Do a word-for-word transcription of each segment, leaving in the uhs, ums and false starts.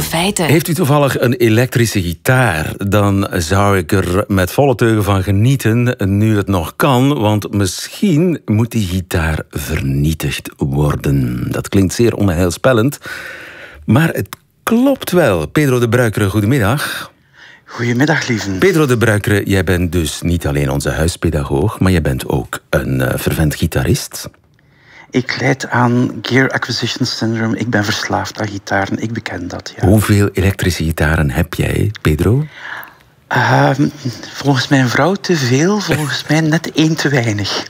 Nieuwe feiten. Heeft u toevallig een elektrische gitaar? Dan zou ik er met volle teugen van genieten, nu het nog kan. Want misschien moet die gitaar vernietigd worden. Dat klinkt zeer onheilspellend. Maar het klopt wel. Pedro de Bruikere, goedemiddag. Goedemiddag, lieve. Pedro de Bruikere, jij bent dus niet alleen onze huispedagoog, maar jij bent ook een uh, fervent gitarist. Ik lijd aan Gear Acquisition Syndrome. Ik ben verslaafd aan gitaren. Ik beken dat, ja. Hoeveel elektrische gitaren heb jij, Pedro? Uh, volgens mijn vrouw te veel, volgens mij net één te weinig.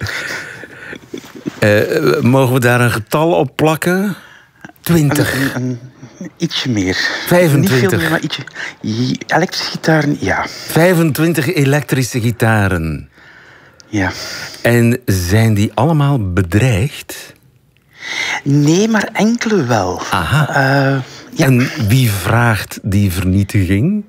Uh, mogen we daar een getal op plakken? Twintig. Een, een, een, ietsje meer. Vijfentwintig. Niet veel meer, maar ietsje. Elektrische gitaren, ja. Vijfentwintig elektrische gitaren. Ja. En zijn die allemaal bedreigd? Nee, maar enkele wel. Aha. Uh, ja. En wie vraagt die vernietiging?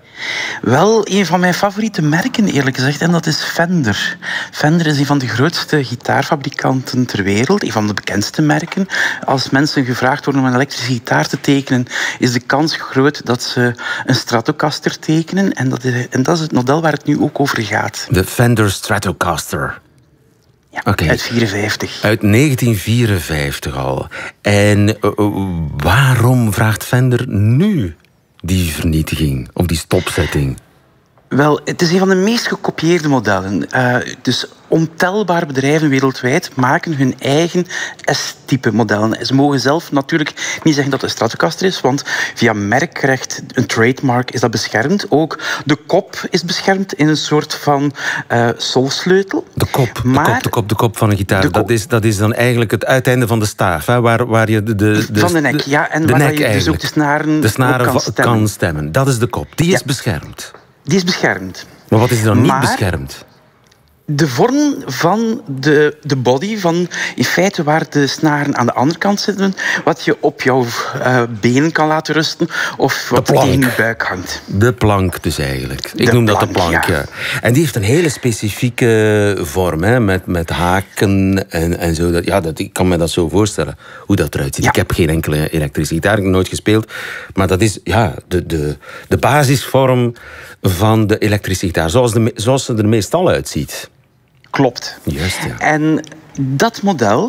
Wel, een van mijn favoriete merken, eerlijk gezegd, en dat is Fender. Fender is een van de grootste gitaarfabrikanten ter wereld, een van de bekendste merken. Als mensen gevraagd worden om een elektrische gitaar te tekenen, is de kans groot dat ze een Stratocaster tekenen. En dat is, en dat is het model waar het nu ook over gaat. De Fender Stratocaster. Ja, okay. Uit vierenvijftig. Uit negentien vierenvijftig al. En uh, waarom vraagt Fender nu die vernietiging of die stopzetting? Wel, het is een van de meest gekopieerde modellen. Uh, dus ontelbare bedrijven wereldwijd maken hun eigen S-type modellen. Ze mogen zelf natuurlijk niet zeggen dat het een Stratocaster is, want via merkrecht, een trademark, is dat beschermd. Ook de kop is beschermd in een soort van uh, solsleutel. De kop, maar, de kop, de kop, de kop van een gitaar. Dat is, dat is dan eigenlijk het uiteinde van de staaf, hè? Waar, waar je de, de, de, van de nek, ja. En waar je dus ook de snaren, de snaren kan, stemmen. kan stemmen. Dat is de kop. Die is ja. beschermd. Die is beschermd. Maar wat is er dan niet maar, beschermd? De vorm van de, de body, van in feite waar de snaren aan de andere kant zitten, wat je op jouw uh, benen kan laten rusten of wat tegen je buik hangt. De plank dus eigenlijk. Ik de noem plank, dat de plank, ja. ja. En die heeft een hele specifieke vorm, hè, met, met haken en, en zo. Dat, ja, dat, ik kan me dat zo voorstellen, hoe dat eruit ziet. Ja. Ik heb geen enkele elektrische gitaar, ik heb nooit gespeeld. Maar dat is ja, de, de, de basisvorm van de elektrische gitaar, zoals, de, zoals ze er meestal uitziet. Klopt. Juist, ja. En dat model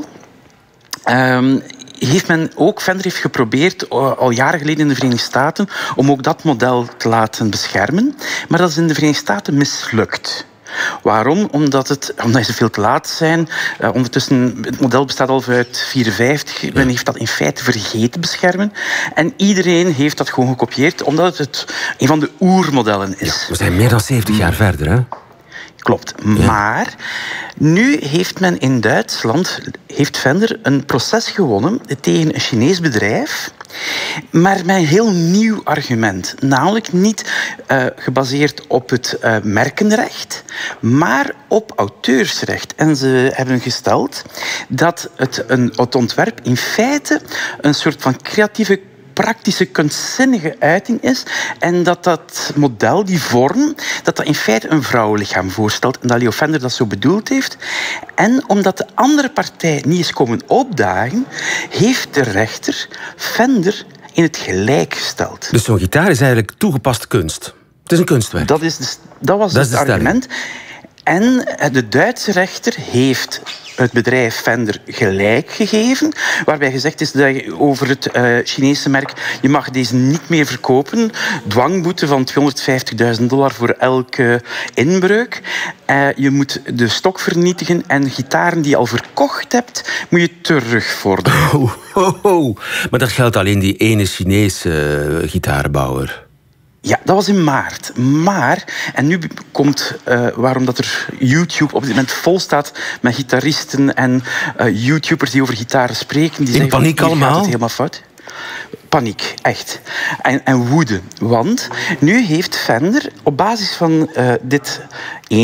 um, heeft men ook, Fender heeft geprobeerd al jaren geleden in de Verenigde Staten om ook dat model te laten beschermen. Maar dat is in de Verenigde Staten mislukt. Waarom? Omdat, het, omdat ze veel te laat zijn. Uh, ondertussen, het model bestaat al uit negentien vierenvijftig. Ja. Men heeft dat in feite vergeten te beschermen. En iedereen heeft dat gewoon gekopieerd, omdat het een van de oermodellen is. Ja, we zijn meer dan zeventig jaar verder, hè? Klopt. Ja. Maar nu heeft men in Duitsland, heeft Fender een proces gewonnen tegen een Chinees bedrijf, maar met een heel nieuw argument. Namelijk niet uh, gebaseerd op het uh, merkenrecht, maar op auteursrecht. En ze hebben gesteld dat het, een, het ontwerp in feite een soort van creatieve praktische, kunstzinnige uiting is. En dat dat model, die vorm, dat dat in feite een vrouwenlichaam voorstelt. En dat Leo Fender dat zo bedoeld heeft. En omdat de andere partij niet is komen opdagen, heeft de rechter Fender in het gelijk gesteld. Dus zo'n gitaar is eigenlijk toegepaste kunst. Het is een kunstwerk. Dat, is de, dat was dat het argument. En de Duitse rechter heeft het bedrijf Fender gelijk gegeven, waarbij gezegd is dat je over het uh, Chinese merk, je mag deze niet meer verkopen, dwangboete van tweehonderdvijftigduizend dollar voor elke inbreuk. Uh, je moet de stok vernietigen en gitaren die je al verkocht hebt, moet je terugvorderen. Oh, oh, oh. Maar dat geldt alleen die ene Chinese uh, gitaarbouwer. Ja, dat was in maart. Maar, en nu komt uh, waarom dat er YouTube op dit moment vol staat met gitaristen en uh, YouTubers die over gitaren spreken. Die in zeggen paniek van, allemaal? Gaat het helemaal fout. Paniek, echt. En, en woede. Want nu heeft Fender op basis van uh, dit